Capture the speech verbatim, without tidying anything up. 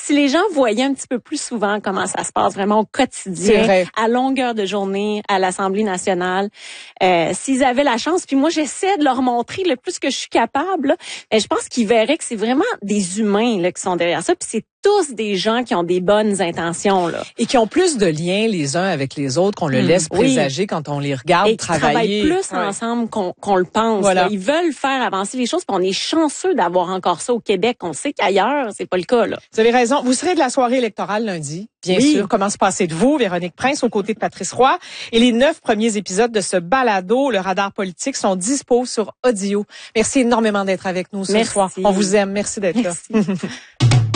si les gens voyaient un petit peu plus souvent comment ça se passe vraiment au quotidien, à longueur de journée, à l'Assemblée nationale, euh, s'ils avaient la chance, puis moi j'essaie de leur montrer le plus que je suis capable, là, mais je pense qu'ils verraient que c'est vraiment des humains là, qui sont derrière ça, puis c'est tous des gens qui ont des bonnes intentions là. Et qui ont plus de liens les uns avec les autres qu'on le mmh, laisse présager oui. quand on les regarde et travailler. Et qui travaillent plus ouais. ensemble qu'on, qu'on le pense. Voilà. Ils veulent faire avancer les choses, puis on est chanceux d'avoir encore ça au Québec. On sait qu'ailleurs, c'est pas le cas là. Vous avez raison. Vous serez de la soirée électorale lundi. Bien oui. sûr. Comment se passer de vous, Véronique Prince, aux côtés de Patrice Roy. Et les neuf premiers épisodes de ce balado, le radar politique, sont dispos sur audio. Merci énormément d'être avec nous ce Merci. soir. On vous aime. Merci d'être Merci. là.